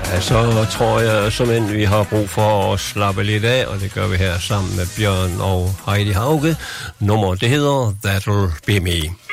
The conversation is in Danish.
Ja, så tror jeg simpelthen, vi har brug for at slappe lidt af, og det gør vi her sammen med Bjørn og Heidi Hauge. Nummer, det hedder That'll Be Me.